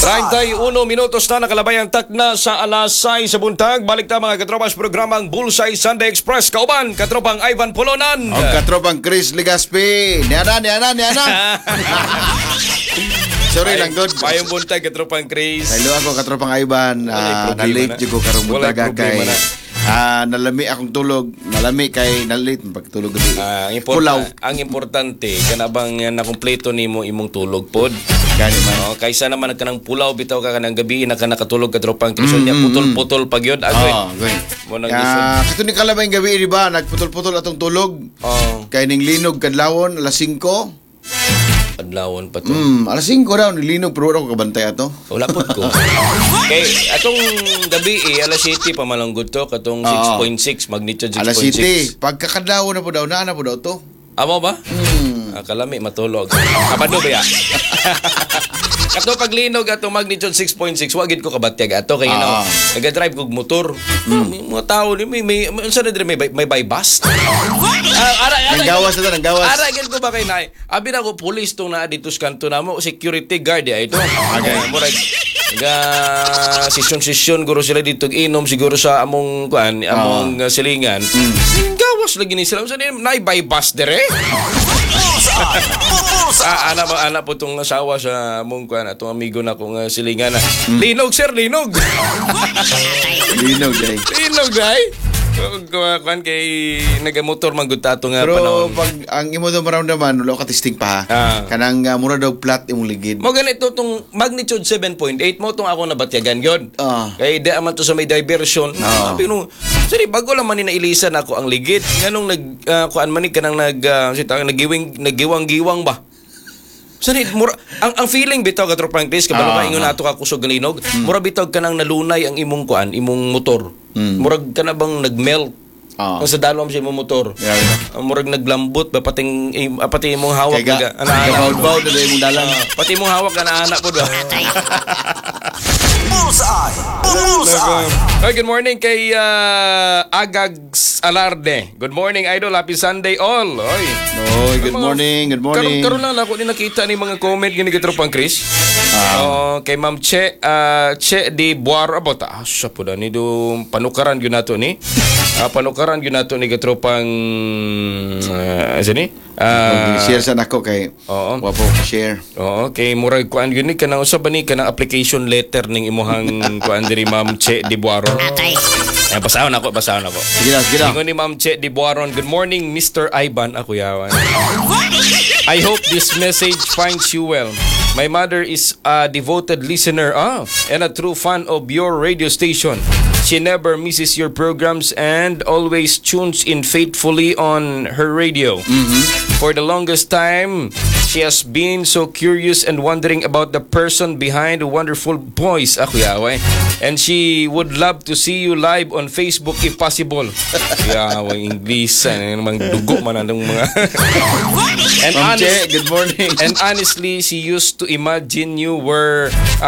31 minutos na nakalabayang takna sa alas 6 sa buntag. Balik na mga katropas programang Bullseye Sunday Express. Kauban, katropang Ivan Polonan. O katropang Chris Legaspi. Niana. Sorry lang, good. Mayong buntag, katropang Chris. Hello ako, katropang Ivan. Na-late dyan ko karong buntaga kay... nalami akong tulog. Nalami kay nalit pagtulog Pulaw. Ang importante kanabang nakumpleto nimo imong tulog pod. Gani man. Kaysa naman kanang pulaw bitaw ka kanang gabi nakatulog ka tropang Krison niya putol-putol pag yun agoy. Mo nang kato ni kalabay gabi di ba nagputol-putol atong tulog. Kay ning linog kadlawon alas 5. Adlawon pa to. Alas 5 daw nilinog pero ako kabantay ato. Wala pod ko. Kay atong gabi alas 7 pa malanggod to katong 6.6 magnitude 6.6. Alas 7 pagkakadlawon na po daw na po daw to. Amo ba? Kalami matulog. Kapado ba ya? Kato paglinog ato magnitude 6.6 wagid ko kabatyag ato kay naga-drive kog motor. Mga tao ni may unsa na dire may by bus. Nanggawas na nanggawas. Ara gid ko ba kay nay. Abi na ko police tong naa dito sa kanto namo security guard ya ito. Murag session guro sila dito inom siguro sa among silingan. Gawas lagi ni sila. Unsa ni nay by bus dire? Ana po itong asawa sa mong atong amigo na kong silingan na. Linog, sir, linog! Linog, day. Linog, day. Kuhan kay nagamotor magutato nga pero panahon. Pero pag ang imo daw maramdaman, wala ka testing pa kanang mura daw flat imong ligid. Mo ganito tong magnitude 7.8 mo tong ako nabatyagan yon. Kay di man to sa may diversion. Sabi nung sorry bago lang man ni nailisan ako ang ligid. Nganong kuan man ni kanang nagiwang-giwang ba? Sorry, ang feeling bitaw ka tropang Chris kabalo ka ingon nato ka kusog linog. Mura bitaw kanang nalunay ang imong imong motor. Murag ka na bang nag-melt ang sa dalom sa imong motor. Murag naglambot ba pati imong hawak nga ana-ana. Pati imong hawak nga ana pod ba. Hey, good morning kay Agags Alarde. Good morning, Idol. Happy Sunday all. Good morning. Good morning. Karon lang ako ni nakita ni mga comment gini katropang Chris. Kay Ma'am Che di Buar about sa puda ni do panukaran gyud nato ni. Panukaran gyud nato ni katropang share sa nako kay wapo share. Kay murag kuan gyud ni kanang usab ni kanang application letter ning imuhang kuan diri Ma'am Che di Buaron. Basahon ako. Sige na. Ingon ni Ma'am Che di Buaron. Good morning, Mr. Ivan. Ako yawan. I hope this message finds you well. My mother is a devoted listener and a true fan of your radio station. She never misses your programs and always tunes in faithfully on her radio. For the longest time, she has been so curious and wondering about the person behind the wonderful voice, and she would love to see you live on Facebook if possible. English, dugo man ang mga. Good morning. And honestly, she used to imagine you were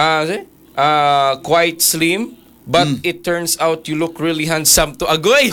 quite slim, but it turns out you look really handsome to agoy.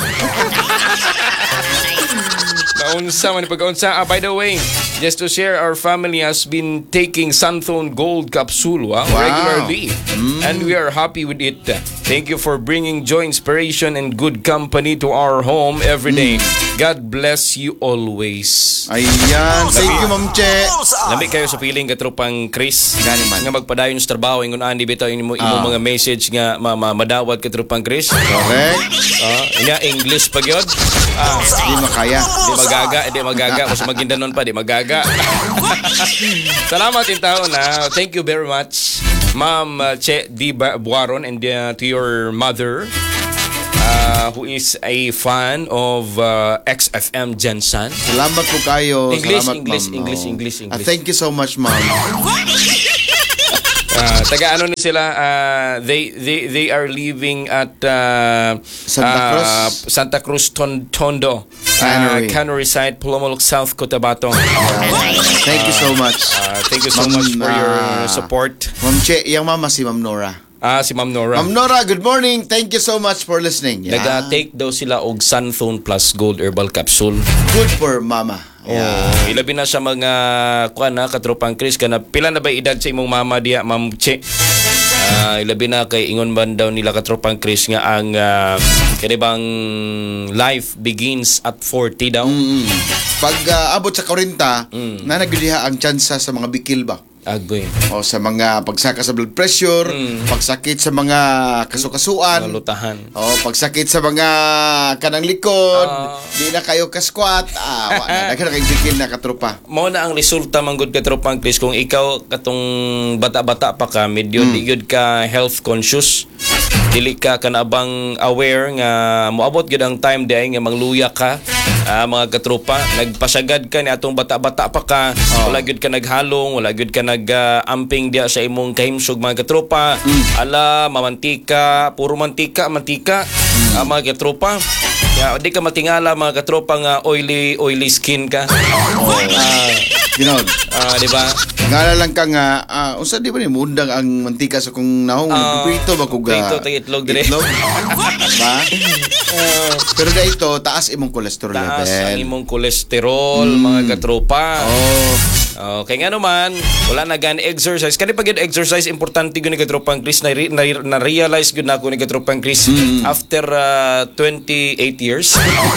Naunsa man pag-unsa. By the way, just to share, our family has been taking Santhone Gold Capsule regularly, and we are happy with it. Thank you for bringing joy, inspiration, and good company to our home every day. God bless you always. Ayan, thank you Ma'am Che. Lamig kayo sa piling katropang Chris. Nga magpadayon sa trabaho ingon ani bitaw imo mga message nga madawat katropang Chris. Correct. Inya English pa gyud. Di makaya. Di magaga. Mas magindanon pa, di magaga. Salamat in taon na. Thank you very much, Ma'am Che Di Buaron, and to your mother, who is a fan of XFM Jensen. Salamat po kayo. English. Thank you so much, Ma'am. Taga ano ni sila, they are living at Santa Cruz Tondo Cannery site, Pulomolok South, Cotabato. Thank you so much. Thank you so much for your support. Ma'am Che, yung mama si Ma'am Nora. Si Ma'am Nora. Ma'am Nora, good morning. Thank you so much for listening. Nag-take daw sila og Santhone Plus Gold Herbal Capsule. Good for mama. Ilabi na sa mga katropang Chris kana pila na ba edad sa imong mama diya, Ma'am Che? Ilabi na kay ingon man daw nila katropang Chris nga ang kanibang life begins at 40 daw. Pag abot sa 40, na nagyudiha ang tsansa sa mga bikil ba? Agoy. O sa mga pagsaka sa blood pressure, pagsakit sa mga kasukasuan, Malutahan. o pagsakit sa mga kanang likod, di na kayo kasquat, wala na kayong bikil na katropa. Mao na ang resulta manggod katropang Chris kung ikaw katong bata-bata pa ka, medyo di gyud ka health conscious. Dili ka kanabang aware nga moabot gyud ang time day nga mangluya ka. Mga katropa, nagpasagad ka ni atong bata-bata pa ka, wala gyud ka naghalong, wala gyud ka nag-amping dia sa imong kahimsog mga katropa. Ala, mamantika, puro mantika. Mga katropa. Di ka matingala mga katropa nga oily skin ka. Ginod. Di ba? Ngala lang ka nga, unsa di ba ni mundang ang mantika sa kung nahong prito ba kung prito tayo itlog dire. Ba? Pero dito, taas imong cholesterol level. Taas ang imong cholesterol, mga katropa. Okay nga naman, wala na gan exercise. Kani pag exercise, importante yun ni katropang Chris. Na-realize yun na ako ni katropang Chris after 28 years.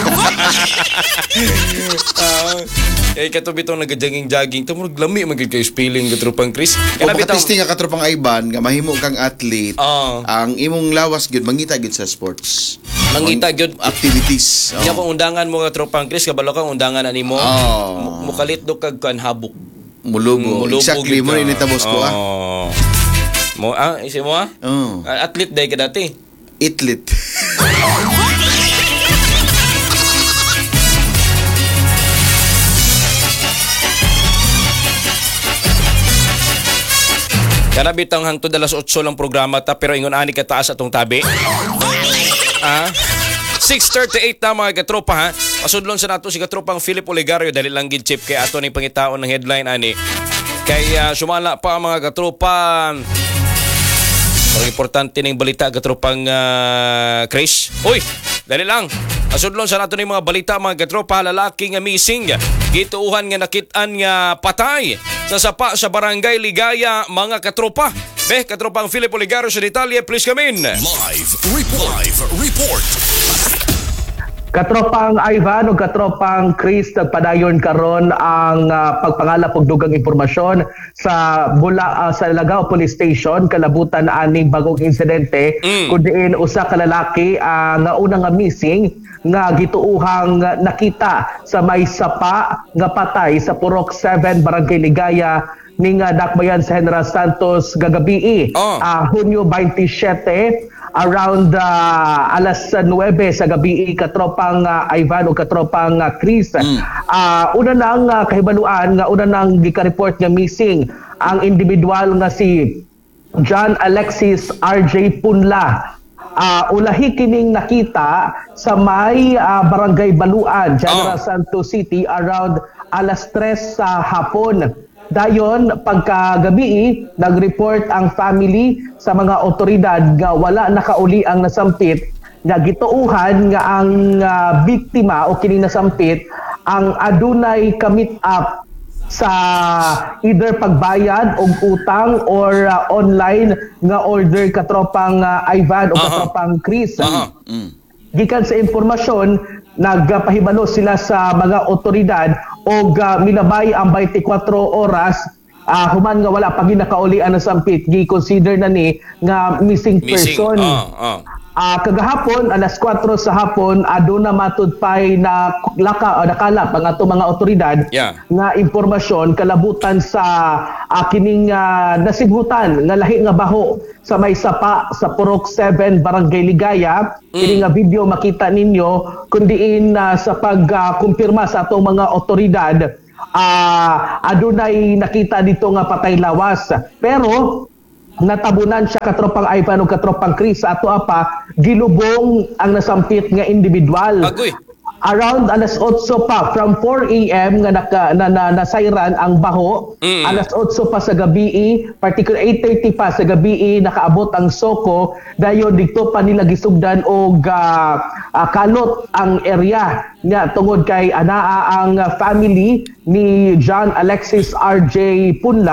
Katubitong nag-jogging. Tumurog lami magiging kayo spilling katropang Chris. O makatesting nga katropang Ivan, nga mahimo kang athlete, ang imong lawas gyud mangita gyud sa sports. Mangita gyud activities. Iya kung undangan mo katropang Chris, kabalo kang undangan animo. Mukalit do kag kan habok. Mulubo. Exactly mo ni tabos ko isi mo athlete day ka dati. Athlete. Kana bitang hangtod alas 8 lang programa ta pero ingon ani ka taas atong tabi. 6:38 na mga katropa ha. Pasudlon sa nato si katropang Philip Olegario dali lang gid chip kay ato ning pangitaon ng headline ani. Kay sumala pa mga katropa. Pero importante ning balita katropang Chris. Uy, dali lang. Pasudlon sa nato ning mga balita mga katropa, lalaki nga missing. Gituuhan nga nakit-an nga patay sa sapa sa Barangay Ligaya mga katropa. Katropang Philip Olegario sa detalye, please come in. Live report. Katropang Ivan o katropang Chris, nagpadayon karon ang pagpangalap og dugang impormasyon sa sa Lagao Police Station kalabutan aning bagong insidente kun diin usa ka lalaki nga una nga missing nga gituuhang nakita sa may sapa nga patay sa Purok 7 Barangay Ligaya ning dakbayan sa General Santos gagabi Hunyo 27 around alas 9 sa gabi katropang Ivan o katropang Chris. Una nang kahibaluan nga una nang gika-report nga missing ang individual nga si John Alexis RJ Punla. Ulahi kining nakita sa may Barangay Baluan, General Santos City around alas 3 sa hapon. Dayon, pagkagabi, nag-report ang family sa mga otoridad nga wala nakauli ang nasampit nga gituuhan nga ang biktima o kining nasampit ang adunay commit up sa either pagbayad og utang or online nga order katropang Ivan o katropang Chris. Gikan sa impormasyon, nagpahibalo sila sa mga otoridad og milabay ang 24 oras human nga wala pa ginakauli ang nasampit gi-consider na ni nga missing person. Kagahapon alas 4 sa hapon aduna matud pay na nakalap ang ato mga otoridad nga impormasyon kalabutan sa kining nasibhutan nga lahi nga baho sa may sapa sa Purok 7 Barangay Ligaya. Kini nga video makita ninyo kundiin sa pagkumpirma sa atong mga otoridad adunay nakita dito nga patay lawas pero natabunan siya katropang Ivan o katropang Chris sa ato apa gilubong ang nasampit nga individual. Around alas 8 pa from 4 AM nga nasayran ang baho. Alas 8 pa sa gabi, particular 8:30 pa sa gabi nakaabot ang soko dayon dito pa nila gisugdan og kalot ang area nga tungod kay anaa ang family ni John Alexis RJ Punla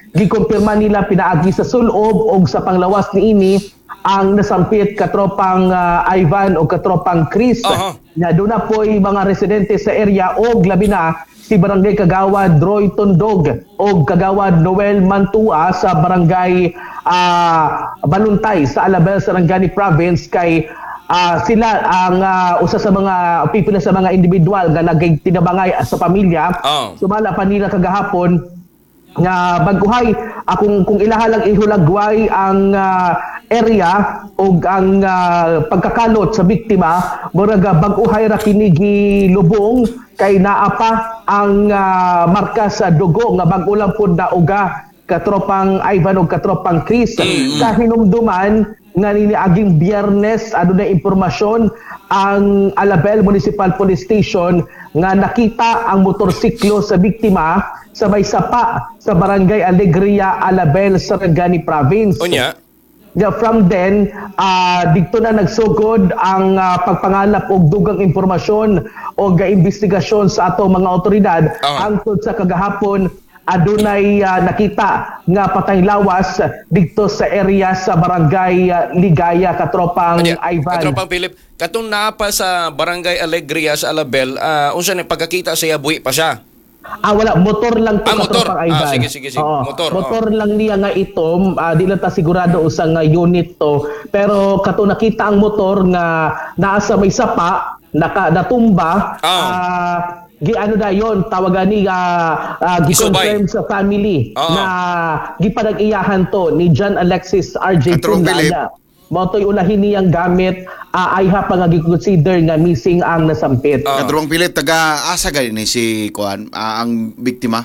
gikumpirma nila pinaagi sa sulob o sa panglawas niini ang nasampit katropang Ivan o katropang Chris. Nya doon na po'y mga residente sa area o labi na si Barangay Kagawad Roy Tondog o Kagawad Noel Mantua sa Barangay Baluntay sa Alabel, Sarangani Province kay sila ang usa sa mga pipila sa mga individual nga nagtinabangay sa pamilya. Sumala pa nila kagahapon nga baguhay kung ilahalang ihulagway ang area o ang pagkakalot sa biktima murag baguhay ra kini gilubong kay naa pa ang marka sa dugo nga bag-o lang pud na uga katropang Ivan o katropang Chris. Kahinumduman nga niniaging Biyernes na impormasyon ang Alabel Municipal Police Station nga nakita ang motorsiklo sa biktima sa may sapa sa Barangay Alegria, Alabel, Sarangani Province. From then, dito na nagsugod ang pagpangalap og dugang impormasyon o investigasyon sa ato mga otoridad hangtod sa kagahapon adunay nakita nga patay lawas dito sa area sa Barangay Ligaya katropang Ivan. Katropang Philip, katong naa pa sa Barangay Alegria sa Alabel, unsa ni pagkakita siya buhi pa siya? Wala, motor lang to motor. katropang Ivan. Sige. Motor lang niya nga itom, di lang ta sigurado usang unit to, pero katong nakita ang motor nga naa sa may sapa, natumba, giano da yon tawagan ni gi-confirm sa family na gipanag-iyahan to ni John Alexis RJ Punlala. Motoy ulahin niyang gamit ayha pa nga gi-consider nga missing ang nasampit. Katrong Philip, taga-asa gani si Kuan ang biktima?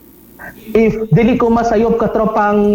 If dili ko masayop katropang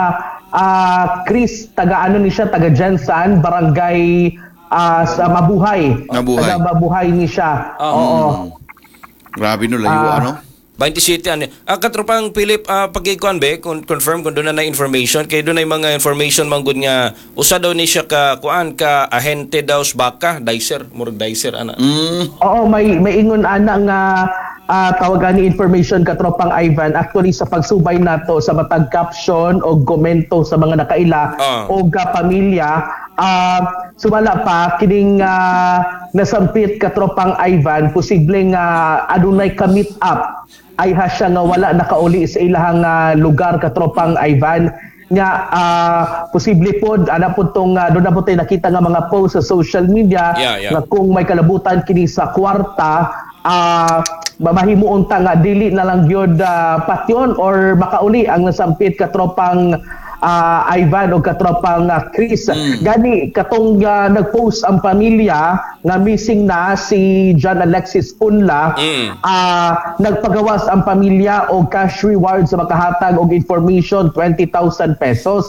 Chris, taga-ano ni siya, taga Jensan, Barangay sa Mabuhay. Taga Mabuhay ni siya. Oo. Grabe no, layo 27 ano. Katropang Philip, pagkikuan be, confirm kung doon na information, kay doon na mga information manggod nga usa daw ni siya ka ahente daw sa baka, murag dicer ana. Oo, may ingon ana nga tawagan ni information katropang Ivan. Actually sa pagsubay nato sa matag caption o komento sa mga nakaila o pamilya, sumala pa kining nasampit katropang Ivan, posibleng adunay ka-meet up ay siya nga wala nakauli sa ilahang lugar katropang Ivan nga posible pod ana po tong doon na po tayo nakita nga mga post sa social media nga kung may kalabutan kini sa kwarta mahimuon ta nga dili na lang gyud patyon or makauli ang nasampit katropang Ivan o katropang Chris. Gani katong nagpost ang pamilya nga missing na si John Alexis Punla, nagpagawas ang pamilya og cash reward sa makahatag og information 20,000 pesos.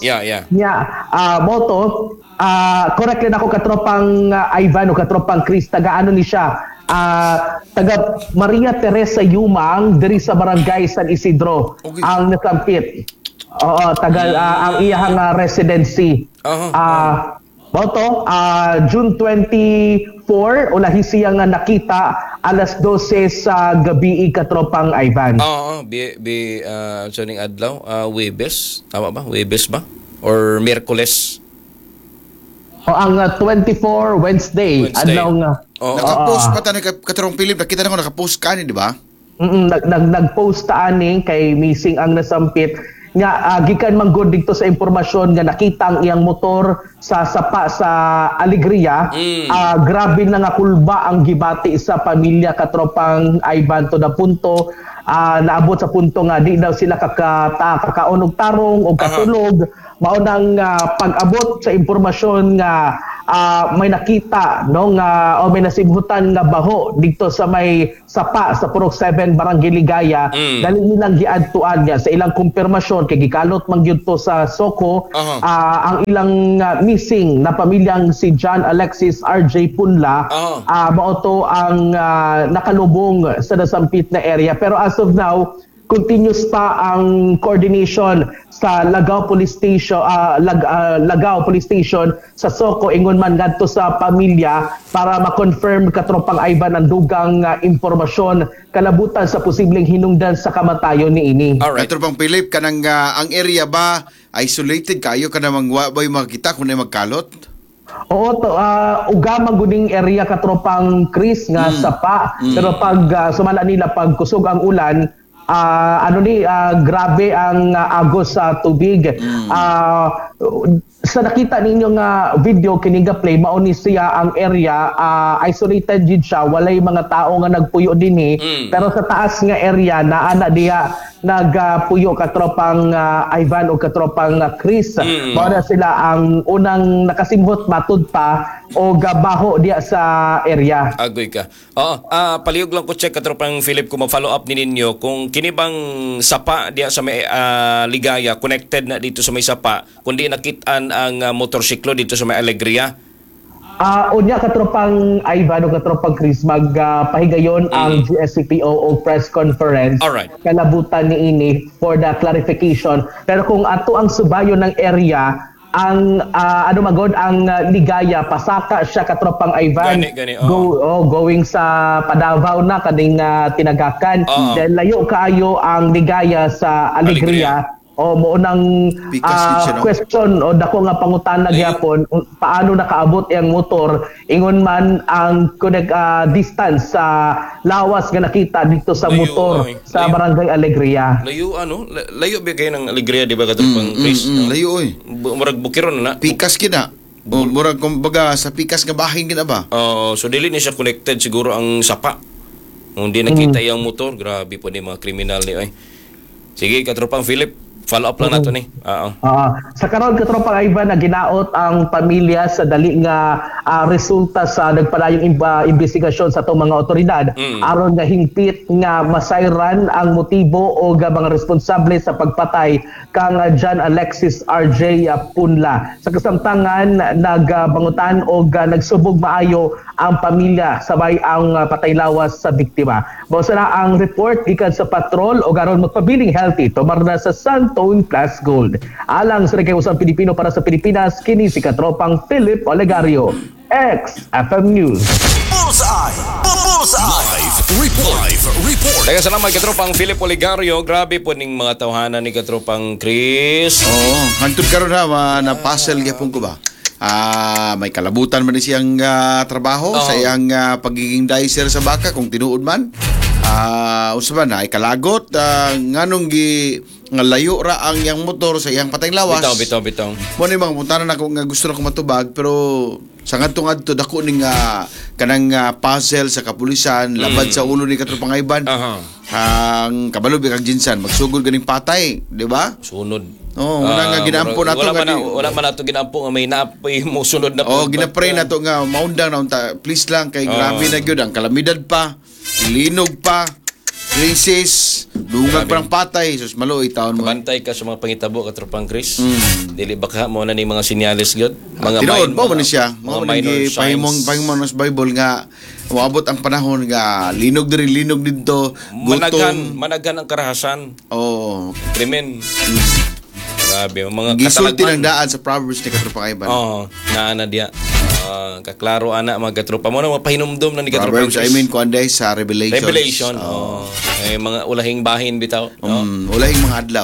Moto correct lang ako katropang Ivan o katropang Chris, taga-ano ni siya, taga Maria Teresa Yumang diri sa Barangay San Isidro ang nasampit. Oo, tagal ang iyang residency. Moto, June 24, ulahi siya nga nakita alas 12 sa gabi katropang Ivan. Saning adlaw, Webes, tama ba? Webes ba? Or Miyerkules? Ang 24 Wednesday. Adlaw nga. Naka-post pa ta ni Katrong Philip, nakita na ko naka-post ka ni, di ba? Nag-post ta ani kay missing ang nasampit nga gikan manggod dito sa impormasyon nga nakita ang iyang motor sa sapa sa Alegria. Grabe na nga kulba ang gibati sa pamilya katropang Ivan to the punto naabot sa punto nga di daw sila kakaunog tarong o katulog. Mao nang pag-abot sa impormasyon nga may nakita no nga o may nasibhutan nga baho dito sa may sapa sa Purok 7 Barangay Ligaya. Dali nilang giadtuan niya sa ilang kumpirmasyon kay gikalot man gyud to sa Soko ang ilang missing na pamilyang si John Alexis RJ Punla. Mao to ang nakalubong sa nasampit na area, pero as of now continuous pa ang coordination sa Lagao Police Station, Lagao Police Station sa Soco ingon man ngadto sa pamilya para ma-confirm katropang Ivan ang dugang impormasyon kalabutan sa posibleng hinungdan sa kamatayon ni ini. Alright. Katropang Philip, kanang ang area ba isolated kayo kanang wabay makita kung na magkalot? Oo, ugamang guning area katropang Chris nga sapa. Pero pag sumala nila pag kusog ang ulan, grabe ang agos sa tubig. Sa nakita ninyo nga video kiniga play mao ni siya ang area, isolated jud siya, walay mga tao nga nagpuyo dinhi, pero sa taas nga area naana diha nagpuyo katropang Ivan o katropang Chris. Mao na sila ang unang nakasimhot matud pa o gabaho diya sa area. Agoy ka. Palihog lang ko check katropang Philip kung ma-follow up ni ninyo kung kinibang sapa diya sa may Ligaya connected na dito sa may sapa kundi nakitaan ang motorsiklo dito sa may Alegria. Unya katropang Ivan o katropang Chris magpahigayon ang GSCPO o press conference. Alright. Kalabutan ni ini for the clarification. Pero kung ato ang subayo ng area ang ang Ligaya pasaka siya katropang Ivan Gani, going sa Padavaw na kading tinagakan dahil layo kaayo ang Ligaya sa Alegria. O mo nang question o dako nga pangutana gyapon paano nakaabot ang motor ingon man ang distance sa lawas nga nakita dito sa motor sa Barangay Alegria. Layo ba kayo ng Alegria di ba katropang Chris? Layo Murag bukiron na. Pikas kina. O murag kumbaga sa pikas nga bahin kina ba? So dili ni siya connected siguro ang sapa. Kung di nakita yung motor, grabe po ni mga kriminal ni. Sige katropang Philip, follow up lang nato ni. Sa karon katropang Ivan na ginaot ang pamilya sa dali nga resulta sa nagpalayong investigasyon sa itong mga otoridad aron nga hingpit nga masayran ang motibo o mga responsable sa pagpatay kang John Alexis RJ Punla. Sa kasamtangan nagbangutan o nagsubog maayo ang pamilya sabay ang patay lawas sa biktima. Bawsa na ang report gikan sa patrol o garon magpabiling healthy tomar na sa Santone Plus Gold. Alang sa Rekayusang Pilipino para sa Pilipinas, kini si katropang Philip Olegario, XFM News. Bullseye! Live report! Kaya salamat katropang Philip Olegario. Grabe po ning mga tawhanan ni katropang Chris. Hantod karon ha na-puzzle gyapon ko ba? May kalabutan man siyang trabaho sa iyang pagiging dicer sa baka kung tinuod man. Usa ba na ay kalagot nganong nga layo ra ang iyang motor sa iyang patayng lawas. Bitaw. Mo ni mga puntanan ako nga gusto na ko matubag pero sa ngadto dako ning kanang puzzle sa kapulisan labad sa ulo ni katropang Ivan. Ang kabalo kag Jinsan magsugod ganing patay, di ba? Sunod. Wala nga ginampo nato wala man nato ginampo nga may napoy mo sunod na po. Ginapray nato nga maundang na please lang kay grabe na gyud ang kalamidad pa, linog pa, crisis, dungag parang patay, sus maloy taon mo. Bantay ka sa mga pangitabo katropang Chris. Dili baka mo na ni mga senyales gyud, mga tinuod mo man siya, mga minor signs. pahimong sa Bible nga moabot ang panahon nga linog dito, gutom, managan ang karahasan. Krimen. Grabe, mga gisulti ng daan sa Proverbs ni katropang Ivan. Naana diya. Kaklaro ana mga katropa mo na mapahinumdum na ni katropang Proverbs, I mean kuanday sa Revelation. Mga ulahing bahin bitaw. Ulahing mga adlaw.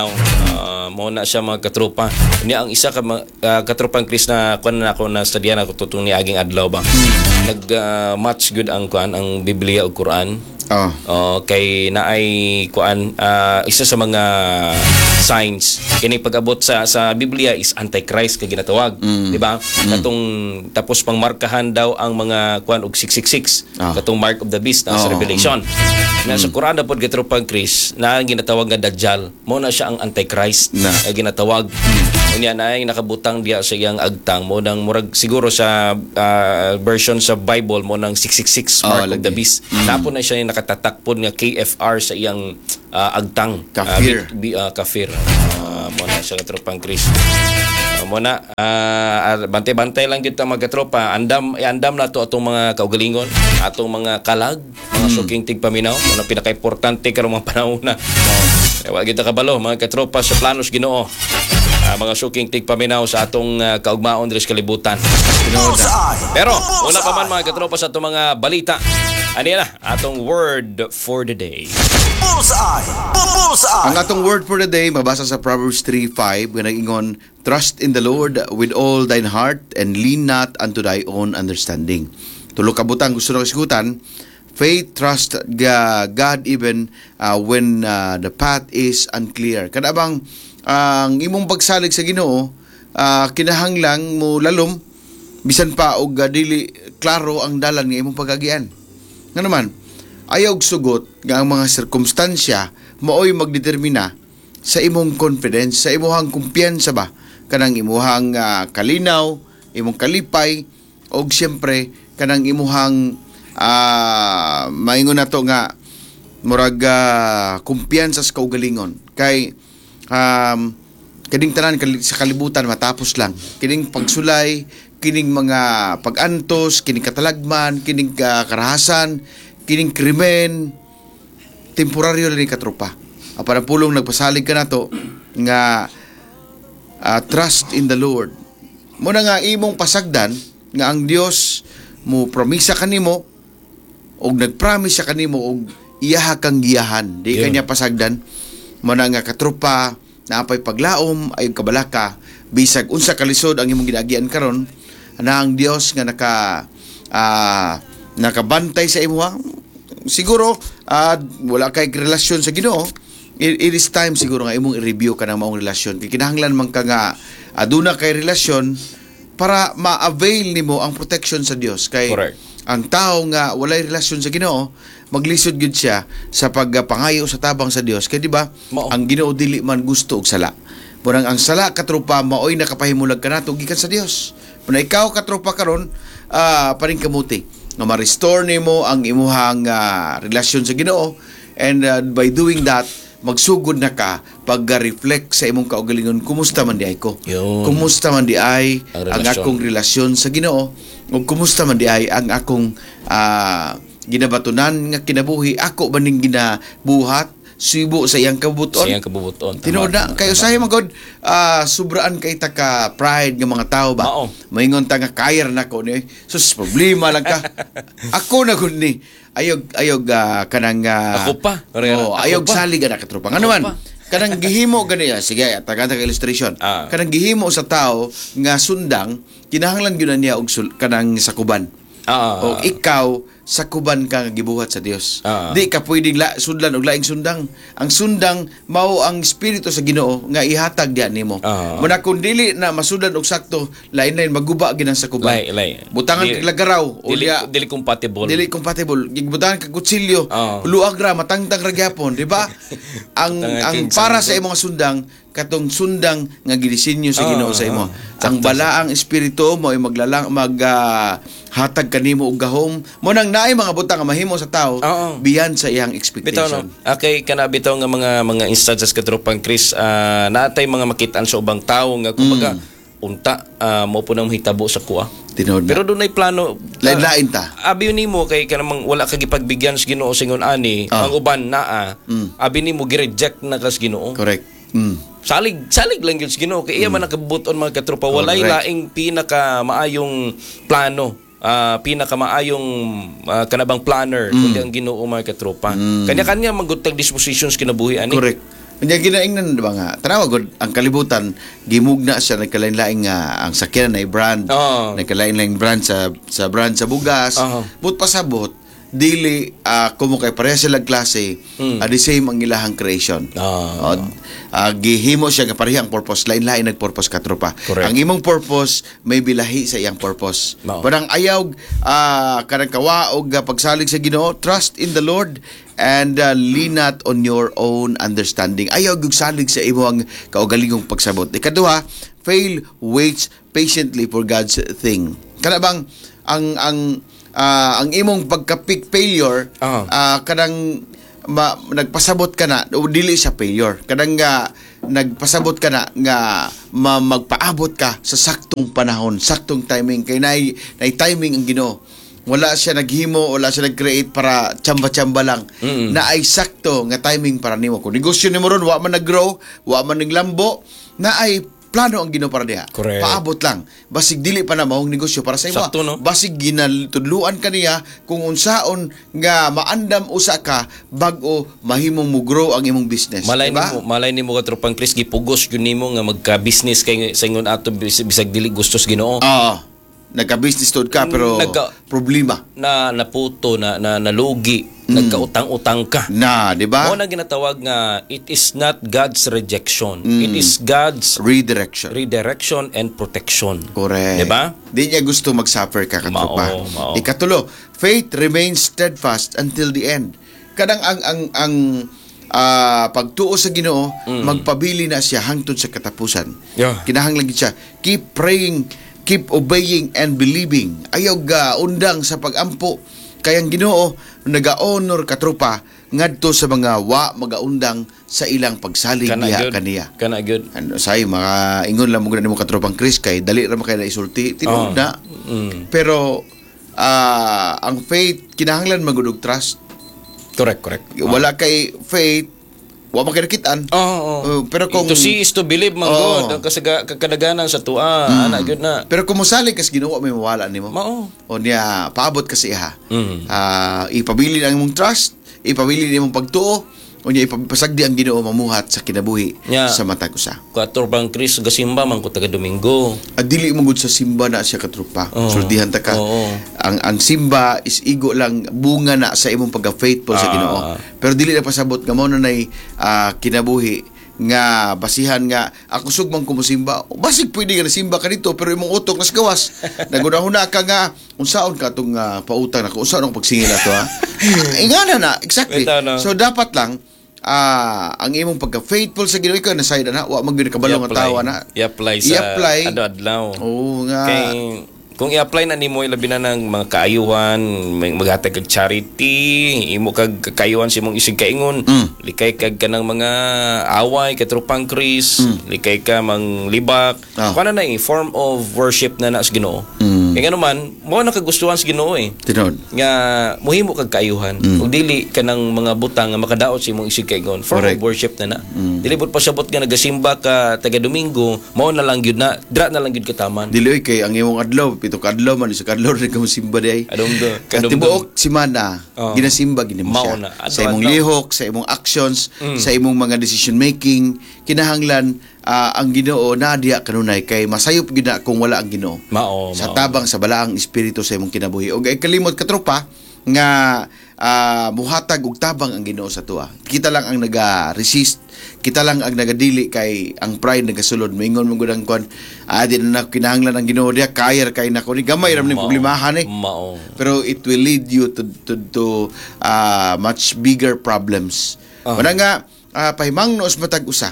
Mo na siya mga katropa. Niya ang isa ka katropang Chris na kuan na ako na studyan ako tutong ni aging adlaw ba. Nag-match good ang kuan ang Biblia ug Quran. Kay naay kuan isa sa mga signs kini pag-abot sa Biblia is Antichrist kay ginatawag, di ba? Katong tapos pang markahan daw ang mga kuan og 666 katong mark of the beast na sa Revelation. Na sa Quran na pod katropang Chris na ginatawag nga Dajjal, mo na siya ang Antichrist na ginatawag. Unya na ay nakabutang diya sa iyang agtang mo nang murag siguro sa version sa Bible mo nang 666 mark of the beast. Tapos na siya yung nakatatakpon nga KFR sa iyang agtang. Kafir. Kafir. Muna sa katropang Chris. Muna, bantay-bantay lang kita mga katropa. Andam na to atong mga kaugalingon, atong mga kalag, mga suking tigpaminaw. Muna pinaka-importante karong mga panahon na. Wala kita kabalo, mga katropa sa planos Ginoo. Mga suking tigpaminaw sa atong kaugmaon diri sa kalibutan. Pero, una pa man mga katropa sa atong mga balita. Ano na, atong word for the day. Ang atong word for the day mabasa sa Proverbs 3:5 nga nag-ingon, "Trust in the Lord with all thine heart and lean not unto thy own understanding." Tulo ka butang gusto na kasigutan. Faith, trust God even when the path is unclear. Kada bang ang imong pagsalig sa Ginoo, kinahanglang mo lalom bisan pa og dili klaro ang dalan nga imong pagagian. Nga naman, ayaw sugot nga ang mga sirkumstansya maoy magdetermina sa imong confidence, sa imong kumpiyansa ba kanang imong kalinaw, imong kalipay, og siyempre kanang imong maingon na to nga murag kumpiyansa sa kaugalingon. Kay kining tanan sa kalibutan matapos lang. Kining pagsulay, kining mga pag-antos, kining katalagman, kining karahasan, kining krimen, temporaryo lang ni katropa. Para pulong nagpasalig ka na to nga trust in the Lord. Muna nga imong pasagdan nga ang Dios mo promisa kanimo og nagpromise sa kanimo og iyaha kang giyahan. Di kanya pasagdan. Muna nga katropa na apay paglaom ay kabalaka bisag unsa kalisod ang imong ginagian karon na ang Dios nga nakabantay sa imo. Siguro wala kay relasyon sa Ginoo. It is time siguro nga imong i-review ka ng maong relasyon. Kinahanglan man ka nga aduna kay relasyon para ma-avail nimo ang protection sa Dios. Kay Correct. Ang tao nga walay relasyon sa Ginoo, maglisod gyud siya sa pagpangayo sa tabang sa Dios. Kay di ba? Ang Ginoo dili man gusto og sala. Murang ang sala katropa maoy nakapahimulag kanato gikan sa Dios. Muna ikaw katropa karon paring kamuti nga ma-restore nimo ang imuhang relasyon sa Ginoo, and by doing that magsugod na ka pag-reflect sa imong kaugalingon, kumusta man di ay ko, kumusta man di ay ang akong relasyon sa Ginoo, o kumusta man di ay ang akong ginabatunan nga kinabuhi, ako ba ning ginabuhat subo sa iyang kabubuton. Tinuod na kayo sa magod sobraan kay ta ka pride nga mga tao ba. Maingon ta nga kayar nako ni. Sus problema lang ka. Ako na gud ni. Ayog kanang ako pa. Ayog salig na katropa. Nga naman kanang gihimo ganiya, sige taga illustration. Kanang gihimo sa tao nga sundang kinahanglan gyud niya og kanang sakuban. O ikaw sakuban ka nga gibuhat sa Dios. Di ka pwedeng sudlan og laing sundang. Ang sundang mao ang espiritu sa Ginoo nga ihatag diha nimo. Muna kun dili na masudlan og sakto, lain-lain maguba ginang sakuban. Butangan kag lagaraw o dili compatible. Dili compatible. Gibutangan kag kutsilyo, luag ra matangtang ra gyapon, di ba? ang para sa imong sundang katong sundang nga gidisenyo sa Ginoo sa imo. Ang balaang espiritu mo ay hatag kanimo og gahom. Mo nang naay mga butang nga mahimo sa tao beyond sa iyang expectation. Okay, kana bitaw nga mga instances katropang Chris, naatay mga makitaan sa ubang tawo nga kumbaga unta mo po nang mahitabo sa kuha. Pero doon ay plano lain-lain ta. Abi nimo kay kanang wala ka gipagbigyan sa Ginoo singon ani, ang uban naa abi nimo gi-reject na kas Ginoo. Correct. Salig lang yun sa Ginoo kay iya man nakabuton mga katropa, walay laing pinaka maayong plano, pinakamaayong kanabang planner kundi ang Ginoo mga katropa. Kanya-kanya magutag dispositions kinabuhi ani. Correct. Kanya ginaingnan ba nga tanawa gud ang kalibutan gimugna siya nagkalain-laing ang sakyanan na brand. Nagkalain-laing brand sa brand sa bugas. But pasabot dili kumo kay pareha sila klase the same ang ilahang creation. Gihimo siya nga pareha ang purpose, lain-lain nagpurpose katropa. Ang imong purpose may bilahi sa iyang purpose. Parang ayaw kanang kawaog pagsalig sa Ginoo, trust in the Lord and lean not on your own understanding. Ayaw gyud salig sa imong kaugalingong pagsabot. Ikaduha, fail waits patiently for God's thing. Kana bang ang imong pagka-peak failure kanang nagpasabot ka na o dili sa failure, kanang nagpasabot ka na nga magpaabot ka sa saktong panahon, saktong timing kay nay timing ang Ginoo. Wala siya naghimo, wala siya nag-create para tsamba-tsamba lang. Na ay sakto nga timing para nimo. Kung negosyo nimo ron, wa man nag-grow, wa man naglambo, na ay plano ang Ginoo para diha. Correct. Paabot lang. Basig dili pa na mahong negosyo para sa imo. Sakto, no? Basig ginatudluan ka niya kung unsaon nga maandam usa ka bag-o mahimong mo grow ang imong business. Malay Diba? nimo katropang Chris gipugos gyud nimo nga magka-business kay sa ingon ato bisag dili gustos Ginoo. Nagka-business toad ka pero problema Na naputo na nalugi, nagkautang-utang ka. na, di ba? Mo na ginatawag nga it is not God's rejection. It is God's redirection and protection. Correct. Diba? Di niya gusto mag-suffer ka katropa. Mao. Ikatulo, faith remains steadfast until the end. Kadang ang pagtuo sa Ginoo, magpabili na siya hangtod sa katapusan. Yeah. Kinahanglan gid siya. Keep praying, keep obeying and believing. Ayaw undang sa pagampo. Kayang Ginoo naga-honor katropa ngadto sa mga magaundang sa ilang pagsalig diha kaniya. Kana gyud. Ano say mga ingon lang mo nimo katropang Chris kay dali ra makay na isulti tinuod na. Pero ang faith kinahanglan magud og trust. Correct. Wala kay faith wa makirakitan. Pero kung to see is to believe man God. Ang kadaganan sa tuwa, ana gyud na. Pero kung mosalig kas Ginoo may mawala nimo. Mao. O niya paabot kasi iha. Ipabili ang imong trust, ipabili ang imong pagtuo, o niya ipasagdi ang Ginoo mamuhat sa kinabuhi sa matag usa. Katropang Chris gasimba man ko taga Domingo. Dili mo gud sa simba na siya katrupa. Sultihan ta ka. Ang simba is igo lang bunga na sa imong pagka-faithful sa Ginoo. Pero dili na pasabot nga mo na nay kinabuhi nga basihan nga ako sugmang kumusimba. Basig pwede ka na simba ka dito pero imong utok nas gawas. Nagunahuna ka nga unsaon ka tong pautang nako unsaon ang pagsingil ato ha. Ingana na exactly. So dapat lang ang imong pagka-faithful sa Ginoo ikaw nasayda na wa magbi kabalo nga tawa na. I-apply sa adlaw. Oo nga. Kay kung i-apply na nimo ilabi na ng mga kaayuhan, maghatag kag charity, imo kag kaayuhan sa imong isig kaingon, likay kag kanang mga away katropang Chris, likay ka manglibak. Kana na form of worship na sa Ginoo. Kaya man, mo na kagustuhan sa Ginoo Tinod. Nga mohimo kag kaayuhan. Ug dili kanang mga butang nga makadaot sa imong isig kaingon, form of worship na. Dili bud pasabot nga nagasimba ka taga Domingo, mao na lang gyud na, dra na lang gyud kataman. Dili kay ang imong adlaw pito kadlaw man sa kadlaw rin ka simba di ay. Tibuok simana ginasimba ginimo siya. Sa imong lihok, sa imong actions, sa imong mga decision making, kinahanglan ang Ginoo na diha kanunay kay masayop gid na kung wala ang Ginoo. Sa tabang sa balaang espiritu sa imong kinabuhi. Og ay kalimot katropa nga muhatag og tabang ang Ginoo sa tuwa. Kita lang ang naga-resist, kita lang ang nagadili kay ang pride nagasulod. Moingon mo gud ang kon di na kinahanglan ang Ginoo diha kaya kay nako ni gamay ra ni problemahan Pero it will lead you to much bigger problems. Wala nga pahimangno us matag usa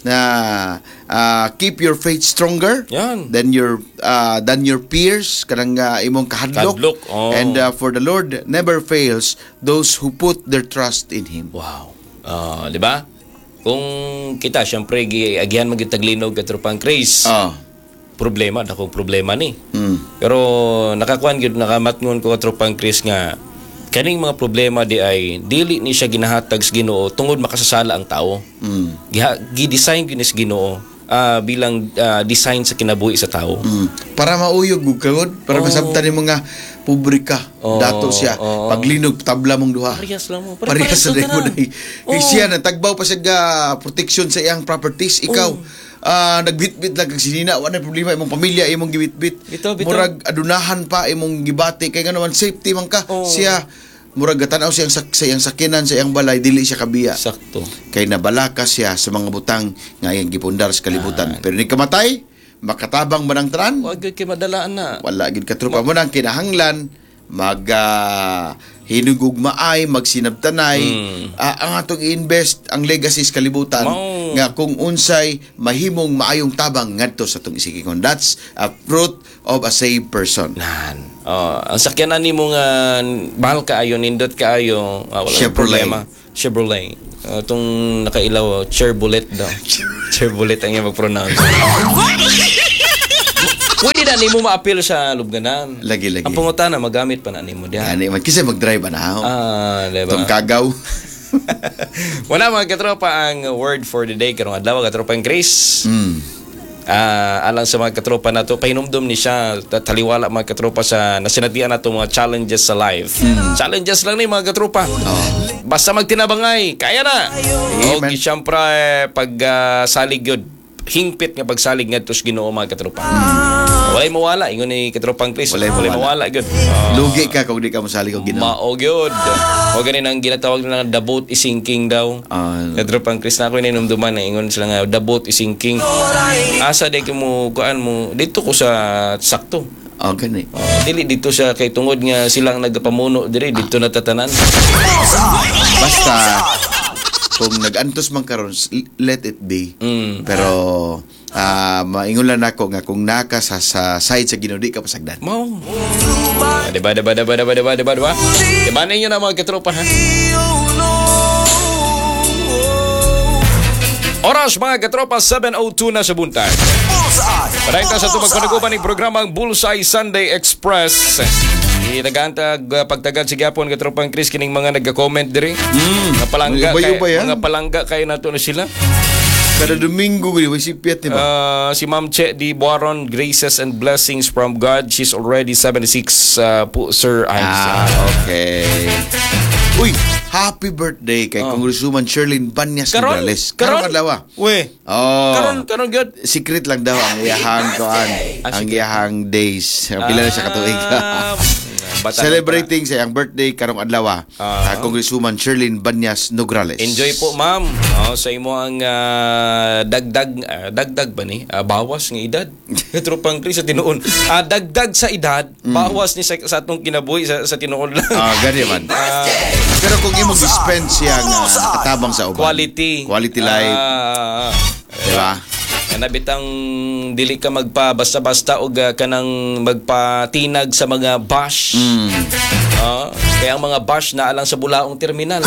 na keep your faith stronger than your peers kanang imong kahadlok. And for the Lord never fails those who put their trust in Him. Wow. Di ba? Kung kita syempre agihan magitaglinog katropang Chris. Problema dakong problema ni. Pero nakakuan gyud nakamatngon ko katropang Chris nga kaning mga problema di ay dili ni siya ginahatag sa Ginoo tungod makasasala ang tao. Gi-design gyud ni sa Ginoo bilang design sa kinabuhi sa tao. Para mauyog ug kagod, para masabtan ni mga publika. Dato siya paglinog tabla mong duha. Parehas lang mo. Parehas sa mo dai. Siya nagtagbaw pa siya protection sa iyang properties, ikaw nagbitbit lang kag sinina wala problema imong pamilya imong gibitbit. Murag adunahan pa imong gibati kay ngano man safety man ka. Siya murag gatan-aw siyang sa iyang sakinan sa iyang balay dili siya kabiya. Sakto. Kay nabalaka siya sa mga butang nga iyang gipundar sa kalibutan. Pero ni kamatay makatabang man ang tanan. Wa gyud kay madalaan na. Wala gid katrupa mo nang kinahanglan hinugog maay magsinabtanay ang atong i-invest ang legacy sa kalibutan nga kung unsay mahimong maayong tabang ngadto sa atong isikingon. That's a fruit of a saved person. Ang sakyanan nimo nga mahal kaayo nindot kaayo wala problema. Chevrolet. Itong nakailaw, Cherbolet daw. Cherbolet ang iyang mag-pronounce. Pwede na nimo ma-appeal sa lubganan. Lagi. Ang pangutana, magamit pa na nimo diyan. Ani man kasi mag-drive na ako. Diba? Itong kagaw. Wala mga katropa ang word for the day karong adlaw katropa ang Grace. Alang sa mga katropa nato pahinumdum ni siya taliwala mga katropa sa nasinatian nato mga challenges sa life. Challenges lang ni mga katropa. Basta magtinabangay, kaya na. O gisyempre pag salig yun, hingpit nga pagsalig ngadto sa Ginoo mga katropa. Walay mawala ingon ni katropang Chris. Walay mawala gyud. Lugi ka kung di ka mosalig og Ginoo. Mao gyud. O ganin ang ginatawag nila the boat is sinking daw. Katropang Chris na ako ninumduman na ingon sila nga the boat is sinking. Asa day mo kuan mo dito ko sa sakto. Gani. Dili dito sa kay tungod nga silang nagapamuno diri dito na tatanan. Basta kung nag-antos man karon, let it be. Pero maingon lang ako nga kung naka sa side sa Ginoo di ka pasagdan. Mau. Diba? Diba ninyo na mga katropa ha? Oras mga katropa, 7:02 na sa buntag. Parayin ka sa itong magpanagupan ng programang Bullseye Sunday Express. Nagantag pagtagad si Gapon katropang Chris kining mga nagka-comment diri. Mga palangga kay nato na sila. Kada Domingo gini si Piet ni ba? Si Ma'am Che di Buaron, graces and blessings from God. She's already 76 po Sir Isaac. Okay. Uy, happy birthday kay Congresswoman Sherlyn Banyas Nograles. Karon adlaw. We. Karon good. Secret lang daw ang iyahang kuan, ang iyahang days. Pila na siya katuig. Celebrating sa iyang birthday karong adlaw. Congresswoman Sherlyn Banyas Nograles. Enjoy po, ma'am. Sa imo ang dagdag ba ni? Bawas ng edad. Tropang Chris sa tinuon. Dagdag sa edad, bawas ni sa atong kinabuhi sa tinuon lang. Gani man. Pero kung imo gi-spend siya nga katabang sa uban. Quality life. Diba? Nabitang dili ka magpa-basta-basta o kanang magpatinag sa mga bash. Kaya ang mga bash na alang sa bulaong terminal.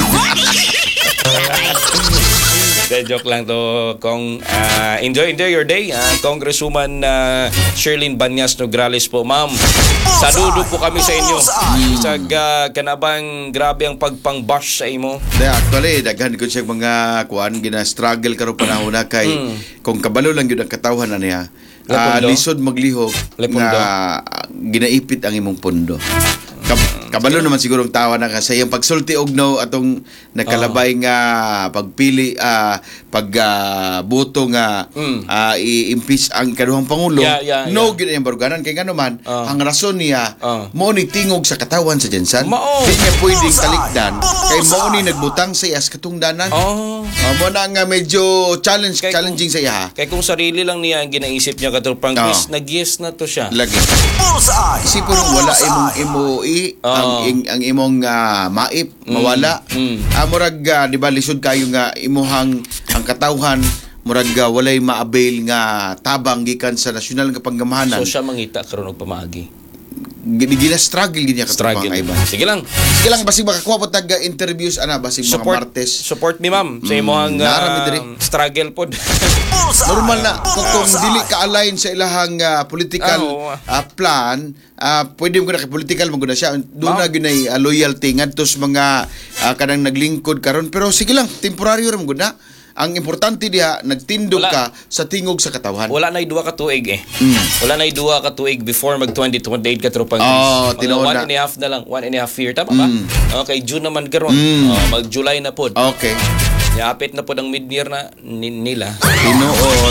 Joke lang to, Kong. Enjoy your day. Congresswoman Sherlyn Banyas Nograles po, ma'am. Saludo po kami sa inyo. Sa kanabang grabe ang pagpang-bash sa imo. Actually, daghan ko siya mga kuan gina-struggle karon panahon na kay kung kabalo lang gyud ang katawhan na niya. Lisod maglihok nga ginaipit ang imong pondo. Kabalo naman siguro ang tawa na sa iyang pagsulti og no atong nakalabay nga pagpili pagboto nga i-impeach ang kaduhang pangulo. No gyud ang baruganan kay ngano man ang rason niya mo ni tingog sa katawan sa Jensan. Di niya pwedeng talikdan kay mo ni nagbutang sa iyas katungdanan. Mo na nga medyo challenging sa iya. Kay kung sarili lang niya ang ginaisip niya katulpang Chris, nag-yes na to siya. Lagi. Isipon wala imong ang imong maip mawala. Murag di ba lisod kayo nga imuhang ang katawhan murag walay ma-avail nga tabang gikan sa nasyonal nga panggamahanan. So siya mangita karon og pamaagi. Gina-struggle gid niya katawhan ay ba. Sige lang basig makakuha pod interviews basig mga martes. Support mi ma'am sa imong struggle pod. Normal na kung dili ka align sa ilahang political plan, pwede mo na political mo guna siya. Doon na ginay loyalty ngadto sa mga kanang naglingkod karon pero sige lang temporaryo ra mo guna. Ang importante diha nagtindog ka sa tingog sa katawhan. Wala nay duha ka tuig Wala nay duha ka tuig before mag 2028 ka tropang. Tinuod na. 1.5 na lang, 1.5 year tama ba? Okay, June naman karon. Mag July na pod. Okay. Yapit na pod ang mid-year na nila. Tinuod.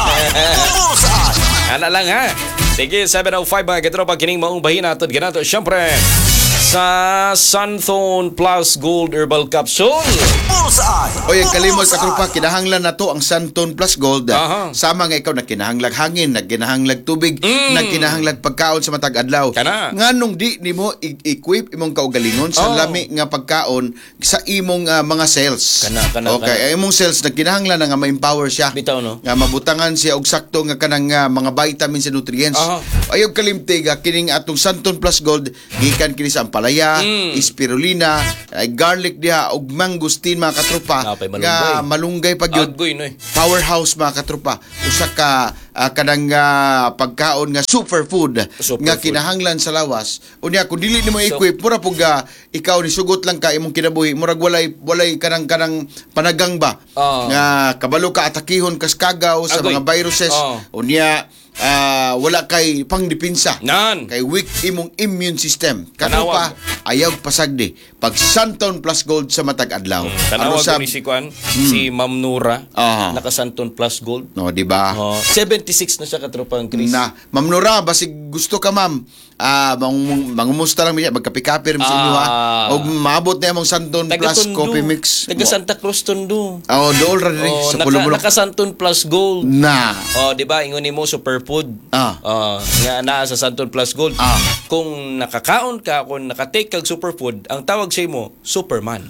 Ana lang ha. Sige, 7:05 mga katropa kining maong bahin naton ganato. Syempre sa Sunthone Plus Gold Herbal Capsule. Oy, kalimot katropa, kinahanglan na to ang Sunthone Plus Gold. Sama nga ikaw nagkinahanglag hangin, nagkinahanglag tubig, nagkinahanglag pagkaon sa matag adlaw. Nganong di nimo equip imong kaugalingon sa lami nga pagkaon sa imong mga cells. Okay, imong cells nagkinahanglan nga ma-empower siya. Bitaw no. Nga mabutangan siya og sakto nga kanang mga vitamins and nutrients. Ayog kalimtig kining atong Sunthone Plus Gold gikan kini sa ampalaya, spirulina, garlic diha ug mangustin mga katropa Napay nga malunggay pa gyud. Agoy no. Powerhouse mga katropa. Usa ka kanang pagkaon nga superfood nga kinahanglan sa lawas. Unya kung dili nimo equip mura pug ikaw ni sugot lang ka imong kinabuhi murag walay kanang panagang ba nga kabalo ka atakihon kas kagaw sa Agoy. mga viruses. Unya wala kay pangdepensa. Nan. Kay weak imong immune system. Katropa ayaw pasagdi pag Santon Plus Gold sa matag adlaw. Tanawag ko ni si Kwan, si Ma'am Nura, naka-Santon Plus Gold. No, di ba? 76 na siya katropang Chris. Na, Ma'am Nora, basig gusto ka ma'am, mangumusta lang niya, magkapi-kapi rin sa inyo ha. O maabot na yung Santon Plus Coffee Mix. Taga Santa Cruz Tondo. Dool rin sa Pulumulok. Naka-Santon Plus Gold. Na. Di ba, ingon mo superfood. Nga naa sa Santon Plus Gold. Kung nakakaon ka, kung nakatake kag superfood, ang tawag sa mo, Superman.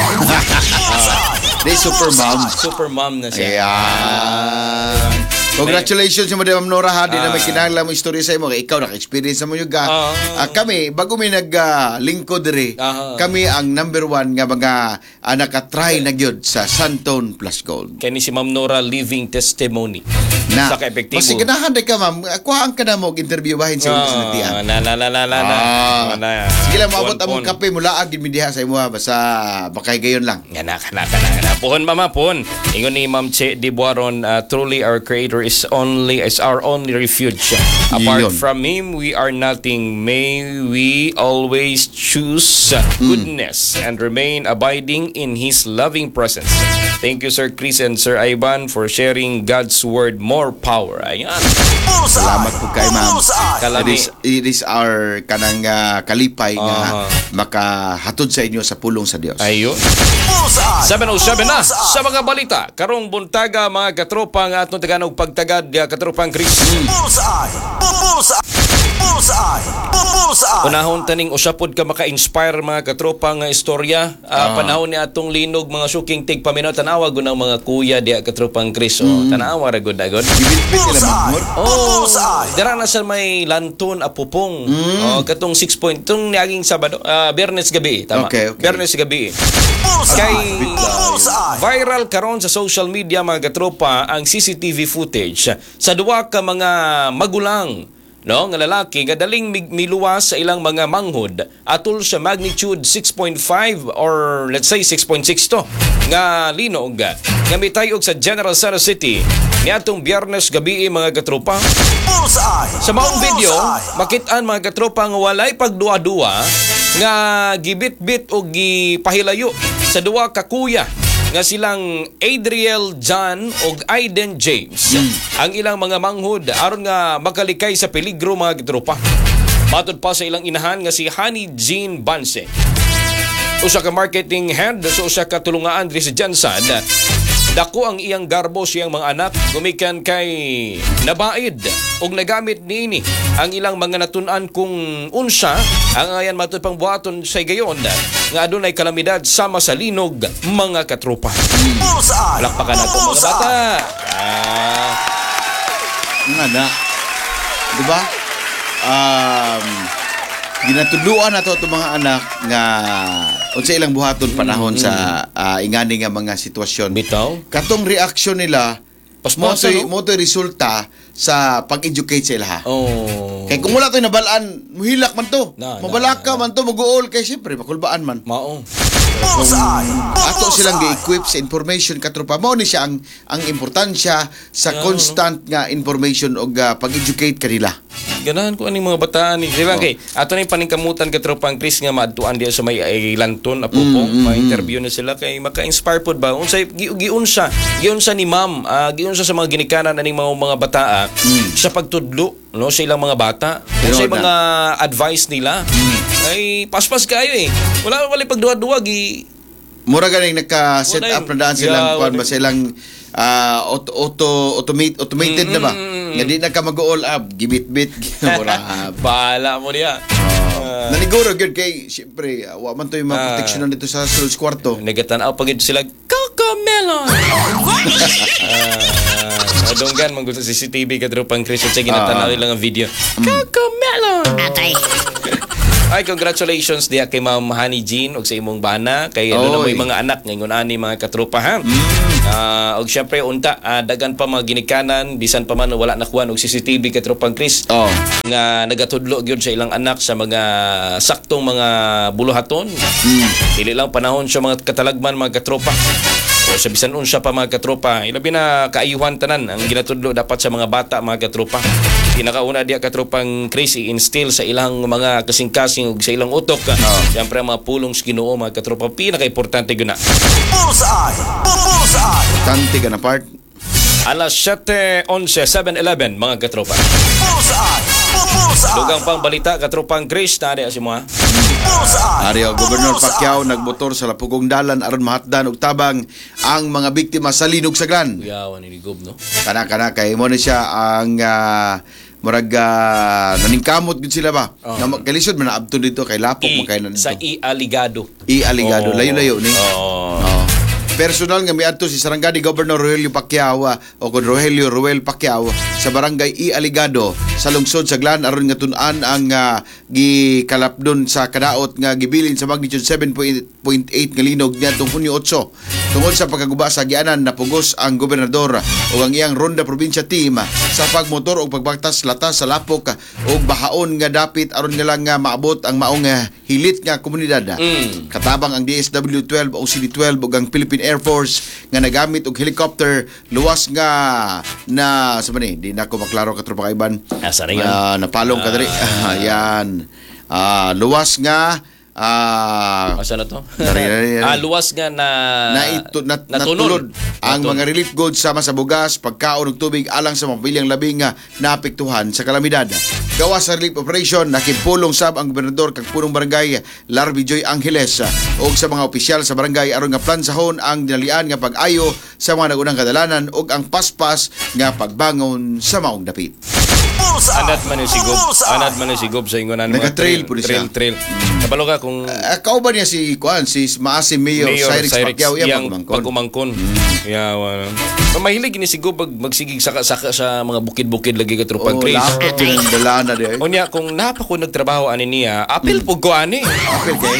Di Supermom. Supermom na siya. Ayan. Congratulations sa Ma'am Nora ha. Di na may kinahanglan mo istorya sa imo. Ikaw naka-experience mo yung kami, bago may nag-lingkod diri, kami ang number 1 nga mga nakatry na gyud sa Santon Plus Gold. Kani si Ma'am Nora living testimony. Na, sa ka-epektibo. Kasi ganahan ka ma'am, kuhaan ka na mo interview bahin sa ulis na tiyan. Sige lang, maabot among kape mula agin midiha sa imo ha. Basta bakay gayon lang. Kana. Puhon mama, puhon. Ingon ni Ma'am Che Di Buaron, truly our Creator is our only refuge. Apart from Him, we are nothing. May we always choose goodness and remain abiding in His loving presence. Thank you, Sir Chris and Sir Ivan, for sharing God's Word more power. Ayan. Salamat po kay ma'am. It is our kanang kalipay nga makahatod sa inyo sa pulong sa Dios. Ayun. 7:07 na sa mga balita. Karong buntaga mga katropa nga atong Tagalog pagtagad katropang Chris. Unahon taning usapod ka maka-inspire mga katropa nga istorya. Panahon ni atong linog mga suking tig paminaw tanawa gud ng mga kuya diha katropang Chris. Tanawa ra gud agad. Bibit nila magmod. Dira na sa may lanton apupong. Katong 6 point tong niaging Sabado, Biyernes gabi, tama. Okay. Biyernes gabi. Kay viral karon sa social media mga katropa ang CCTV footage sa duwa ka mga magulang nga lalaki nga daling miluwas sa ilang mga manghod atol sa magnitude 6.5 or let's say 6.6 to nga linog nga mitayog sa General Sara City niadtong Biyernes gabi mga katropa. Sa maong video makit-an mga katropa nga walay pagduwa-duwa nga gibit-bit o gipahilayo sa duwa ka kuya nga silang Adriel John ug Aiden James ang ilang mga manghod aron nga makalikay sa peligro mga katropa. Matod pa sa ilang inahan nga si Honey Jean Banse, usa ka marketing head sa usa ka tulungaan diri sa Jansan. Dako ang iyang garbo siyang mga anak gumikan kay nabaid og nagamit niini ang ilang mga natun-an kung unsa ang ayan matud pang buhaton sa gayon nga adunay kalamidad sama sa linog mga katropa. Palakpakan nato mga bata. Nga na. Diba? Ginatudluan na to mga anak nga unsa ilang buhaton panahon sa ingani nga mga sitwasyon. Bitaw. Katong reaksyon nila mo to resulta sa pag-educate sa ila. Kay kung wala to nabalaan, muhilak man to. Mabalaka man to, mag-uol kay siyempre makulbaan man. Mao. Ato silang gi-equip sa information katropa mo ni siya ang importansya sa constant nga information og pag-educate kanila. Ganahan ko aning mga bataan ni diba kay ato ni paningkamutan katropang Chris nga maadtuan diya sa may lanton apupong ma-interview na sila kay maka-inspire pod ba unsay giunsa ni ma'am giunsa sa mga ginikanan aning mga bataa sa pagtudlo no sa ilang mga bata unsay mga advice nila ay paspas kayo wala pagduwa-duwa mura ganing naka-set up na daan silang kuan ba silang automated na ba? Nga di na ka mag-all up, gibit-bit, mura. Bahala mo niya. Naniguro gyud kay siyempre wa man to yung mga proteksyonan dito sa sulod kwarto. Nagatanaw pagid sila Cocomelon. Adunggan man gusto CCTV kadto pang Chris sa ginatanaw lang ang video. Cocomelon. Atay. Ay, congratulations diya kay Ma'am Honey Jean og sa imong bana kay ano na mo Oy. yung mga anak ngayon ani mga katropa ha. Og syempre unta dagan pa mga ginikanan bisan pa man wala nakuha og CCTV katropang Chris Oh. nga nagatudlo gyud sa ilang anak sa mga saktong mga buluhaton. Dili lang panahon sa mga katalagman mga katropa. O sa bisan unsa pa mga katropa, ilabi na kaayuhan tanan ang ginatudlo dapat sa mga bata mga katropa. Pinakauna diya katropang Chris i-instill sa ilang mga kasing-kasing ug sa ilang utok. Siyempre ang mga pulong sa Ginoo mga katropa pinaka-importante gyud na. Bullseye! Bullseye! Tanti ka na part. Alas 7:11 7:11 mga katropa. Bullseye! Bullseye! Dugang pang balita katropang Chris na si mo ha. Bullseye! Ariyo, Gobernador Pacquiao nagmotor sa Lapugong Dalan aron mahatdan og tabang ang mga biktima sa linog saglan. Kuyawan ni Gob no. Kana kay mo ni siya ang murag naningkamot gid sila ba. Na kalisod man naabton dito kay lapok man kay Sa dito. Aligado. Aligado, layo-layo ni. Oh. Personal nga miadto si Sarangani Governor Rogelio Pacquiao o kon Rogelio Ruel Pacquiao sa barangay Aligado sa lungsod sa Glan aron nga tun-an ang gikalapdon sa kadaot nga gibilin sa magnitude 7.8 nga linog niadtong Hunyo 8. Tungod sa pagkaguba sa gianan napugos ang gobernador o ang iyang Ronda Provincia team sa pagmotor o pagbaktas latas sa lapok o bahaon nga dapit aron nga lang maabot ang maong hilit nga komunidad. Katabang ang DSW-12 o CD-12 ug ang Philippine Air Force nga nagamit og helicopter luwas nga na sa man di na ko maklaro ka tropa kaiban. Asa na yun? Napalong ka diri. Yan. Luwas nga Asa na to? Dari. Luwas nga natulod natulod ang mga relief goods sama sa bugas, pagkaon ug tubig alang sa mabilang labing nga naapektuhan sa kalamidad. Gawas sa relief operation nakipulong sab ang gobernador kag punong barangay Larvi Joy Angeles ug sa mga opisyal sa barangay aron nga plansahon ang dinalian nga pag-ayo sa mga nagunang kadalanan ug ang paspas nga pagbangon sa maong dapit. Anat man yung sigub. Anat man yung sigub sa ingonan. Nag-trail po siya. Trail. Kabalo ka kung Kauban niya si Maasim Mayor Cyrix Pacquiao yang iyang pagumangkon. Yawa. Mahilig ni sigub magsigig saka-saka sa mga bukid-bukid lagi ka tropang Chris. Lapot yung dalana di. Unya kung napa ko nagtrabaho ani niya, apil pug ko ani. Apil kay.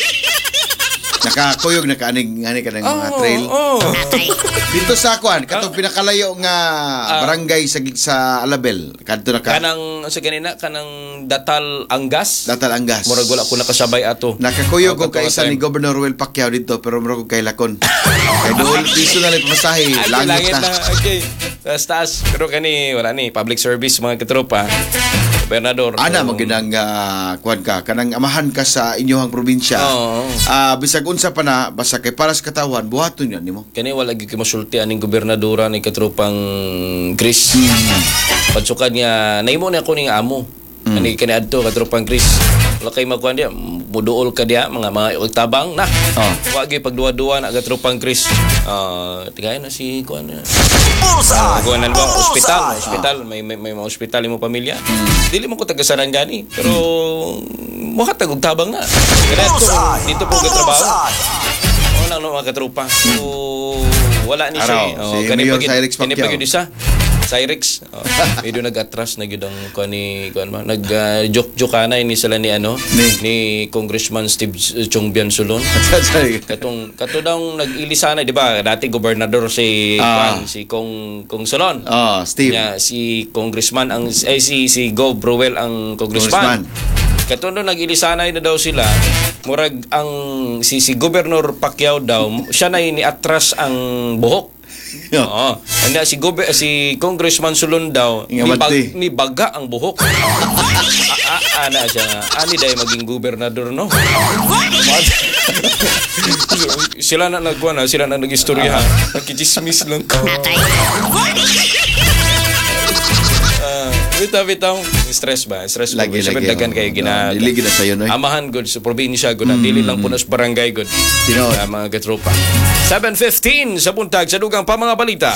Nakakuyog na kaaning ka ng mga trail. Dito sa kuan, katong pinakalayo nga barangay sa Alabel. Kadto na ka. Kanang sa ganina kanang Datal Angas. Datal Angas. Murag wala ko nakasabay ato. Nakakuyog ko kay isa ni Governor Ruel Pacquiao dito pero murag ko kay lakon. Kay dool piso na lang pamasahe, langit na. Okay. Taas. Pero kani wala ni public service mga katropa. Gobernador. Ana maginang kuan ka kanang amahan ka sa inyong probinsya. Bisag unsa pa na basta kay para sa katawan buhaton yan nimo. Kani wala gyud masulti aning gobernadora ni katropang Chris. Pagsukan niya nahimo na ako ning amo. Ani kani adto katropang Chris. Wala kay magkuan dia muduol ka dia mga tabang na. Wa gyud pagduwa-duwa na katropang Chris. Tigay na si kuan. Kuan na ba hospital may mga hospital mo pamilya. Dili mo ko taga Sarangani pero muhatag og tabang na. Dito po gatrabaho. Wala no mga katropa. So wala ni siya. Kani pagid isa. Cyrix. Medyo nag-atras na gyud ang kani nag-joke na ini sila ni ni Congressman Steve Chongbian Sulon. Katong daw nag-ilisana di ba? Dati gobernador si Kong Sulon. Steve. Si Congressman si Gov Rowell ang Congressman. Katundo nag-ilisanay na daw sila, murag ang si Governor Pacquiao daw, siya na ni-atras ang buhok. Oo. Anda si Congressman Sulon daw, ni baga ang buhok. Ana siya. Ani day maging gobernador no. Sila na nagkuan, sila na nag-istorya. Nakichismis lang ko. Bitaw stress ba? Lagi dagan kay Dili gid sayo no. Amahan good sa probinsya good dili lang puno sa barangay good. Mga katropa. 7:15 sa buntag sa dugang pa mga balita.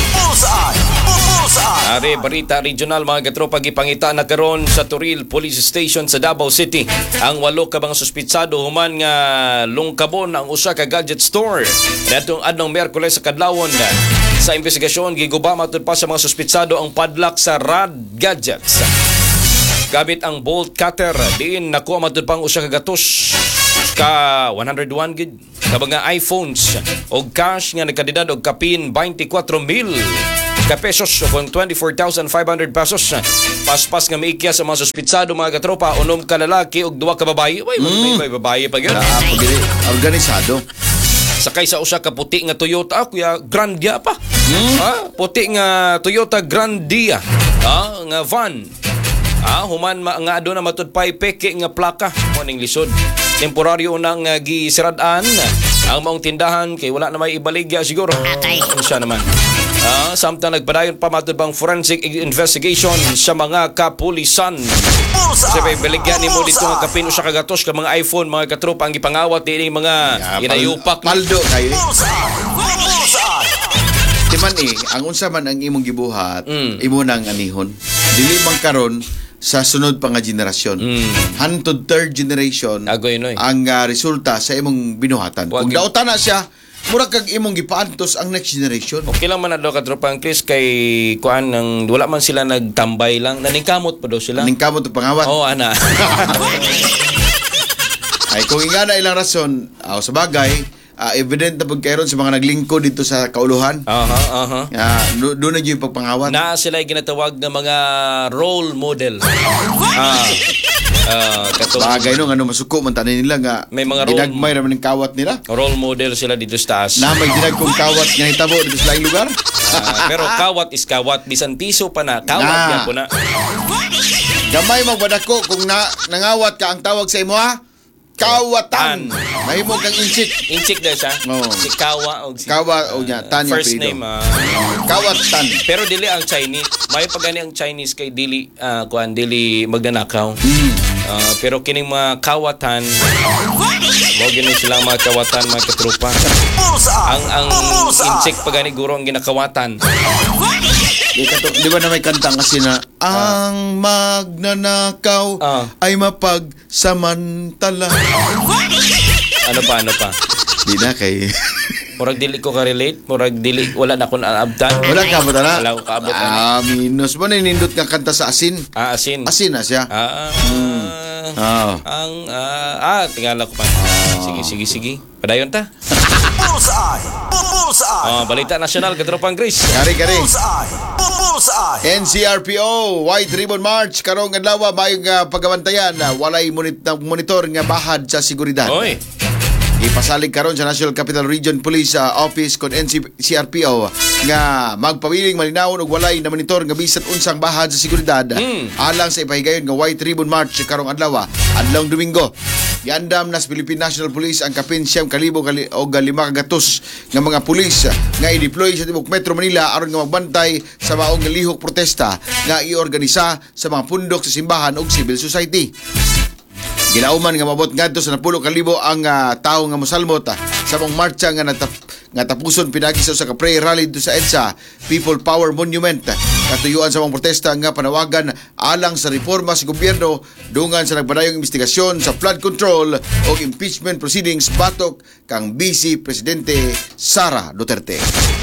Are balita regional mga katropa gipangita na karon sa Turil Police Station sa Davao City ang 8 ka mga suspitsado human nga lungkabon ang usa ka gadget store. Datong adtong Miyerkules sa kadlawon sa investigasyon giguba matud pa sa mga suspitsado ang padlock sa Rad Gadgets. gamit ang bolt cutter diin nakuha matud pang usa ka gatos ka 101 gid ka mga iPhones og cash nga nagkadidad og kapin 24,000 ka pesos o kung 24,500 pesos. Paspas nga miikya sa mga suspitsado mga katropa, unom ka lalaki og duwa ka babae. May babae pa gyud. Organisado. Sakay sa usa ka puti nga Toyota, kuya Grandia pa. Puti nga Toyota Grandia. Nga van. Human nga aduna matud pay peke nga plaka mo ning lisod. Temporaryo nang gisirad-an ang maong tindahan kay wala na may ibaligya siguro. Unsa naman. Samtang nagpadayon pa matud bang forensic investigation sa mga kapulisan. Sa baligyan nimo dito nga kapin usa ka gatos ka mga iPhone mga katropa ang gipangawat dinhi mga inayupak paldo kayo. Timan ang unsa man ang imong gibuhat, imo nang anihon. Dili man karon sa sunod pa nga generasyon. Hantod third generation Agoy noy. ang resulta sa imong binuhatan. Kung dautan na siya, murag kag imong gipaantos ang next generation. Okay lang man na daw katropa ang Chris kay kuan nang wala man sila nagtambay lang naningkamot pa daw sila. Naningkamot ang pangawat. Ana. Ay kung ingana ilang rason, sa bagay, evident na pagkairon sa mga naglingkod dito sa kauluhan. Doon na yung pagpangawat. Na sila ginatawag na mga role model. Bagay no, masuko man tanin nila nga may mga ginagmay raman ng kawat nila. Role model sila dito sa taas. Na may ginagkong kawat nga hitabo dito sa laing lugar. Pero kawat is kawat. Bisan piso pa na. Kawat yan po na. Gamay magbadako kung nangawat ka ang tawag sa imo ha. Kawatan. Mahimo kang inchik. Inchik dahil siya? Oo. Si Kawa o si... Kawa o niya. Tanya first Prido. name. Kawatan. Pero dili ang Chinese. May pagani ang Chinese kay dili dili magnanakaw. Pero kining mga kawatan mo gini silang mga kawatan mga katrupa. Ang inchik pagani guro ang ginakawatan. Di ba na may kantang kasi na ang magnanakaw ay mapagsamantala. Ano pa? Di na kay... Murag dili ko ka-relate, murag dili wala na ko naabtan. Wala ka ba na? Wala ko kaabot. Minus mo na nindot nga kanta sa asin. Asin. Asin na siya. Tingala ko pa. Sige. Padayon ta. Balita nasyonal katropang Chris. Kari. NCRPO White Ribbon March karong adlaw mayong pagabantayan walay monitor nga bahad sa seguridad. Oy. Ipasalig karon sa National Capital Region Police Office kon NCRPO nga magpawiling malinawon og walay na monitor nga bisan unsang bahad sa seguridad alang sa ipahigayon nga White Ribbon March karong adlaw Domingo. Giandam na sa Philippine National Police ang kapin 9,000 og 500 nga mga pulis nga i-deploy sa tibok Metro Manila aron nga magbantay sa maong lihok protesta nga iorganisa sa mga pundok sa simbahan ug civil society. Ginauman nga mabot ngadto sa 10,000 ang tawo nga mosalmot sa mong marcha nga tapuson pinagi sa usa ka prayer rally dito sa EDSA People Power Monument. Katuyuan sa mga protesta nga panawagan alang sa reforma sa gobyerno dungan sa nagpadayong investigasyon sa flood control o impeachment proceedings batok kang Vice Presidente Sara Duterte.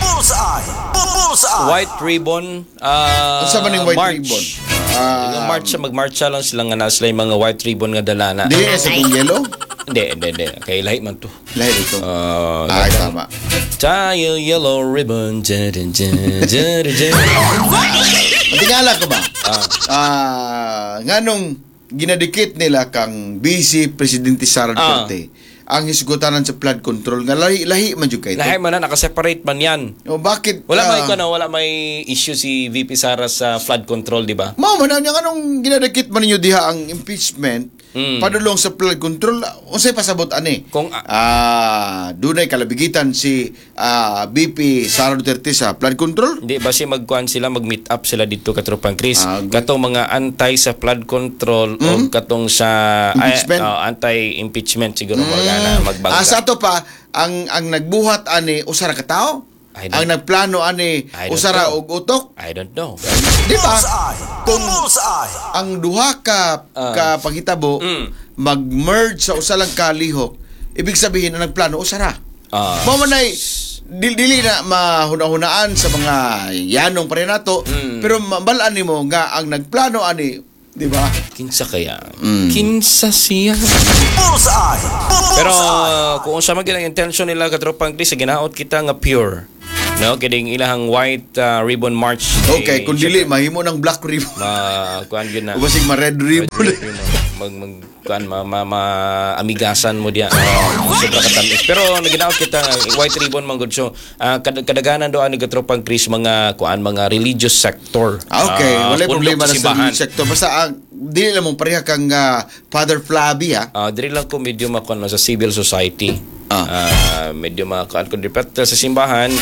White Ribbon Unsa man ning White March. Ribbon? Magmarcha lang sila nga nasa mga white ribbon nga dalana. Dili na sa kung yellow? Hindi. Kay lahi man to. Lahi ito. Ay, tama. Tie a yellow ribbon. Matingala ko ba? Nganong ginadikit nila kang Vice Presidente Sara Duterte ang hisgutanan sa flood control nga lahi man jud kay ito. Lahi man na naka-separate man yan. O bakit? Wala may issue si VP Sara sa flood control, di ba? Mao man nga anong ginadikit man ninyo diha ang impeachment padulong sa flood control unsay pasabot ani? Kung dunay kalabigitan si VP Sara Duterte sa flood control? Di ba si mag-meet up sila dito katropang Chris? Katong mga anti sa flood control o katong sa anti-impeachment siguro na magbangga. Sa ato pa ang nagbuhat ani usara ka tao? Ang nagplano ani usara og utok? I don't know. Di ba? Kung ang duha ka panghitabo mag-merge sa usa lang kalihok, ibig sabihin ang nagplano usara. Mao man ay dili na mahuna-hunaan sa mga yanong pare nato, pero mabalaan nimo nga ang nagplano ani Di ba? Kinsa kaya? Kinsa siya? Bullseye! Pero kung sa mga intention nila katropang Chris, ginaot kita nga pure. No, kining ilahang white ribbon march. Okay, kung dili mahimo ng black ribbon. Kuan yun na. O basig ma-red ribbon. Amigasan mo diya. Sobra katamis. Pero naginaot kita nga white ribbon man gud. So kadaganan do ani katropang Chris mga religious sector. Okay, wala problema na sa simbahan. religious sector. Basta dili lang mo pareha kang Father Flavie ha. Dili lang ko medyo makon sa civil society. Medyo makakontribute sa simbahan.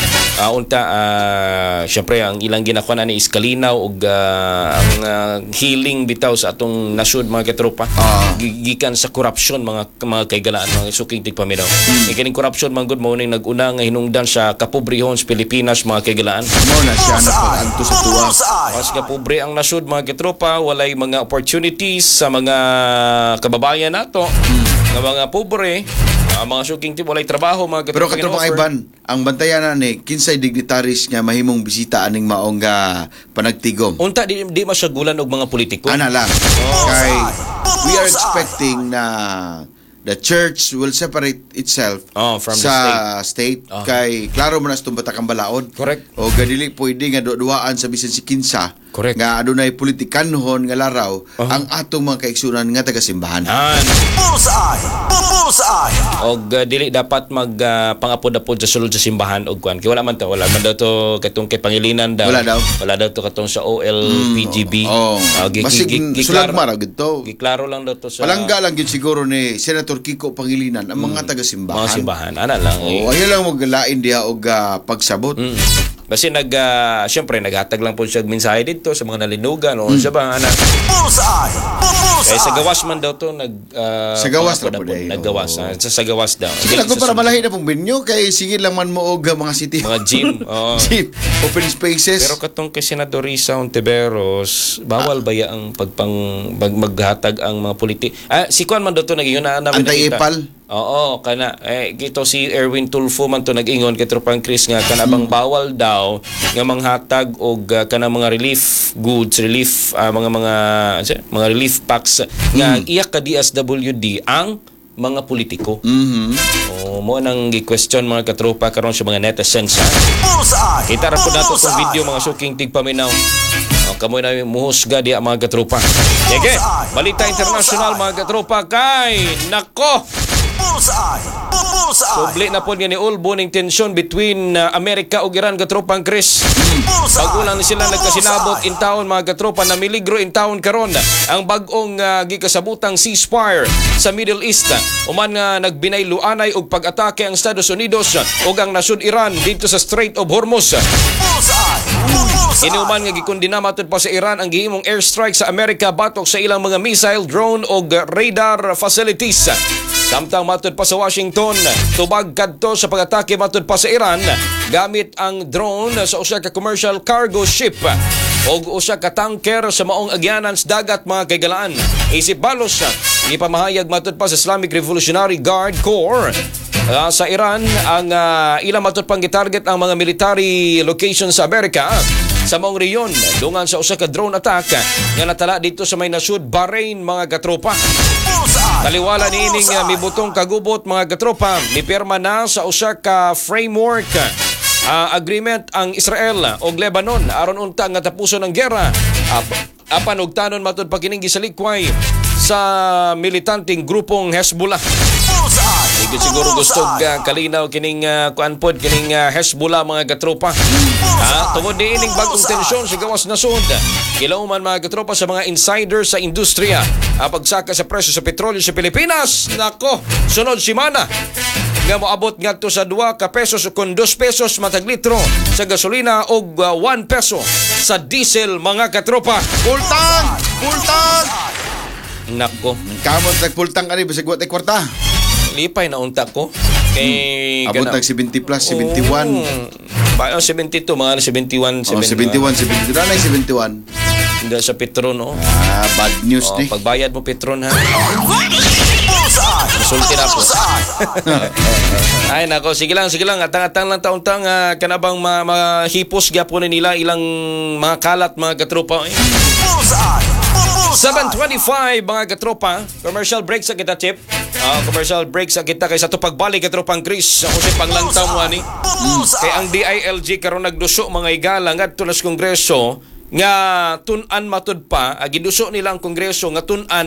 Syempre ang ilang ginakuha na ni Iskalinaw ug ang healing bitaw sa atong nasud mga katropa. Gikan sa corruption mga kaigalaan mga suking tigpaminaw. Kining corruption man gud mao ning nag-una nga hinungdan sa kapobrehon sa Pilipinas mga kaigalaan. Mo na siya na pag-anto sa tuwa. Mas kapobre ang nasud mga katropa, walay mga opportunities sa mga kababayan nato. Nga mga pobre, mga suking tip walay trabaho mga Pero katropang Ivan, ang bantayan na ni kinsay dignitaries nga mahimong bisita aning maong panagtigom. Unta di masyagulan og mga politiko. Ana lang. Kay we are expecting na the church will separate itself from sa state. Kay klaro man as tumbatakang balaod. Correct. O gadili pwede nga duaan sa bisan si kinsa. Correct. Nga adunay politikanhon nga laraw ang atong mga kaigsunan nga taga-simbahan. Bullseye! Bullseye! Og dili dapat mag pangapod-apod sa sulod sa simbahan og kuan. Kay wala man daw to katong kay Pangilinan daw. Wala daw to katong sa OLPGB. Basig sulagmar gito. Giklaro lang daw to sa palangga lang gid siguro ni Senator Kiko Pangilinan ang mga taga-simbahan. Mga simbahan ana lang. Ayo lang mo galain diha og pagsabot. Kasi syempre naghatag lang po siya mensahe dito sa mga nalinugan o sa ba ana. Bullseye! Kaya sa gawas man daw to sa gawas ra po day. Naggawas sa gawas daw. Sige lang ko para malahi na pong venue kay sige lang man mo og mga city. Mga gym. Gym, open spaces. Pero katong kay Senador Risa Ontiveros, bawal ba ya ang maghatag ang mga politik? Si Kwan man daw to nag-ingon na Anti-epal. Oo, kana gito si Erwin Tulfo man to nag-ingon kay Tropang Chris nga kanabang bawal daw nga manghatag og kanang mga relief goods, mga relief packs nga iyak ka DSWD ang mga politiko. Mo nang gi-question mga katropa karon sa mga netizens. Kita ra po nato tong video mga suking tigpaminaw. Kamoy na muhusga di mga katropa. Sige, balita international mga katropa kay nako. Public na po ni Ulbo ng tension between Amerika ug Iran katropang Chris. Bagulang ni sila nagkasinabot in town mga katropa na miligro in town karon ang bag-ong gikasabutang ceasefire sa Middle East. Uman nga nagbinay luanay og pag-atake ang Estados Unidos ug ang nasud Iran dito sa Strait of Hormuz. Inuman nga gikondina matud pa sa Iran ang gihimong airstrike sa Amerika batok sa ilang mga missile, drone ug radar facilities. Samtang matud pa sa Washington, tubag kadto sa pag-atake matud pa sa Iran gamit ang drone sa usa ka commercial cargo ship ug usa ka tanker sa maong agyanan sa dagat mga kaigalaan. Isip balos gipamahayag matud pa sa Islamic Revolutionary Guard Corps sa Iran ang ilang matud pang gitarget ang mga military locations sa Amerika sa maong reyon dungan sa usa ka drone attack nga natala dito sa may nasud Bahrain mga katropa. Taliwala niining mibutong kagubot mga katropa, mipirma na sa usa ka framework agreement ang Israel og Lebanon aron unta nga tapuson ang giyera. Apan og tanon matud pa kining gisalikway sa militanteng grupong Hezbollah. Hindi siguro gusto kalinaw kining kuanpod kining Hezbollah mga katropa. Tungod diining bagong tensyon sa gawas nasod. Kilauman mga katropa sa mga insider sa industriya. Pagsaka sa presyo sa petrolyo sa Pilipinas. Nako, sunod simana nga moabot ngadto sa 2 ka pesos kun 2 pesos matag litro sa gasolina og 1 peso sa diesel mga katropa. Pultang! Nako, Kamot nagpultang ka rin, basig watay kwarta. lipay na unta ko. Kay Abot nag 70 plus, 71. 72, mga 71, 71. 71. Nanay 71. Hindi sa Petron, no? Bad news ni. Pagbayad mo Petron, ha? Masulti na po. Ay, nako. Sige lang. Atang-atang lang taon-tang kanabang mahipos gyapon nila ilang mga kalat, mga katropa. 7:25 mga katropa. Commercial break sa kita, Chip. Commercial break sa kita kay sa to pagbalik katropang Chris. Ako si panglantaw mo ani. Kay ang DILG karon nagduso mga igala ngadto sa Kongreso nga tun-an matud pa, giduso nila ang Kongreso nga tun-an